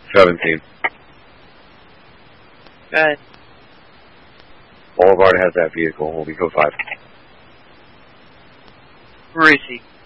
17. Go ahead. Boulevard has that vehicle. We'll be code 5. Where is he?